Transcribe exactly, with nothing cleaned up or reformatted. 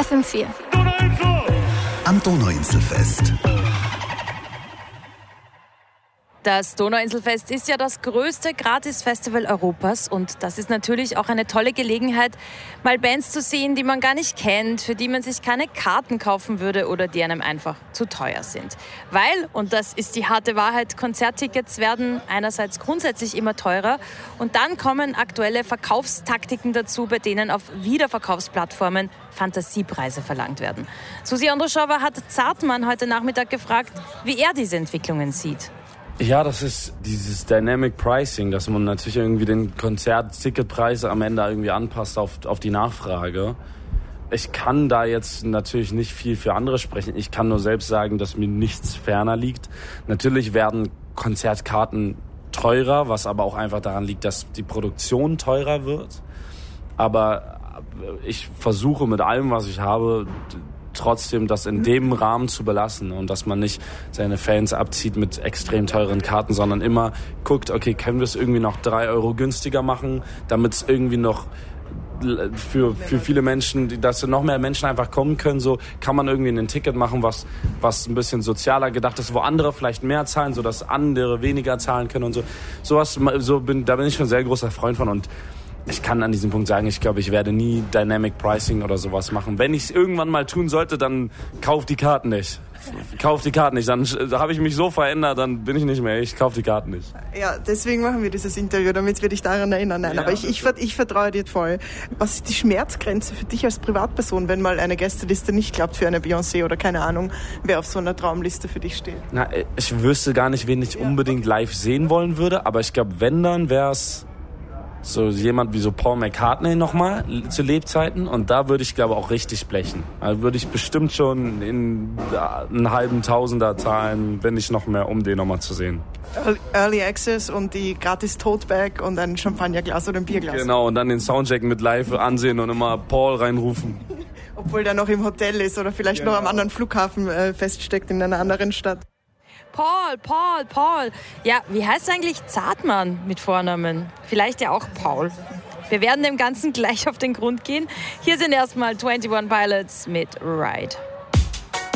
F M vier. Am Donauinselfest. Das Donauinselfest ist ja das größte Gratis-Festival Europas und das ist natürlich auch eine tolle Gelegenheit, mal Bands zu sehen, die man gar nicht kennt, für die man sich keine Karten kaufen würde oder die einem einfach zu teuer sind. Weil, und das ist die harte Wahrheit, Konzerttickets werden einerseits grundsätzlich immer teurer und dann kommen aktuelle Verkaufstaktiken dazu, bei denen auf Wiederverkaufsplattformen Fantasiepreise verlangt werden. Susi Androschauer hat Zartmann heute Nachmittag gefragt, wie er diese Entwicklungen sieht. Ja, das ist dieses Dynamic Pricing, dass man natürlich irgendwie den Konzert-Ticketpreis am Ende irgendwie anpasst auf, auf die Nachfrage. Ich kann da jetzt natürlich nicht viel für andere sprechen. Ich kann nur selbst sagen, dass mir nichts ferner liegt. Natürlich werden Konzertkarten teurer, was aber auch einfach daran liegt, dass die Produktion teurer wird. Aber ich versuche mit allem, was ich habe, trotzdem das in dem Rahmen zu belassen und dass man nicht seine Fans abzieht mit extrem teuren Karten, sondern immer guckt, okay, können wir es irgendwie noch drei Euro günstiger machen, damit es irgendwie noch für, für viele Menschen, dass noch mehr Menschen einfach kommen können, so kann man irgendwie ein Ticket machen, was, was ein bisschen sozialer gedacht ist, wo andere vielleicht mehr zahlen, sodass andere weniger zahlen können und so. Sowas, so bin, da bin ich schon ein sehr großer Freund von und ich kann an diesem Punkt sagen, ich glaube, ich werde nie Dynamic Pricing oder sowas machen. Wenn ich es irgendwann mal tun sollte, dann kauf die Karten nicht. Kauf die Karten nicht. Dann habe ich mich so verändert, dann bin ich nicht mehr. Ich kauf die Karten nicht. Ja, deswegen machen wir dieses Interview, damit wir dich daran erinnern. Nein, ja, aber ich, ich, ich vertraue dir voll. Was ist die Schmerzgrenze für dich als Privatperson, wenn mal eine Gästeliste nicht klappt für eine Beyoncé oder keine Ahnung, wer auf so einer Traumliste für dich steht? Na, ich wüsste gar nicht, wen ich unbedingt live sehen wollen würde, aber ich glaube, wenn, dann wäre es so jemand wie so Paul McCartney nochmal zu Lebzeiten und da würde ich glaube auch richtig blechen. Also würde ich bestimmt schon in einen halben Tausender zahlen, wenn nicht noch mehr, um den nochmal zu sehen. Early Access und die gratis Tote Bag und ein Champagnerglas oder ein Bierglas. Genau, und dann den Soundcheck mit live ansehen und immer Paul reinrufen. Obwohl der noch im Hotel ist oder vielleicht genau. noch am anderen Flughafen äh, feststeckt in einer anderen Stadt. Paul, Paul, Paul. Ja, wie heißt eigentlich Zartmann mit Vornamen? Vielleicht ja auch Paul. Wir werden dem Ganzen gleich auf den Grund gehen. Hier sind erstmal einundzwanzig Pilots mit Ride.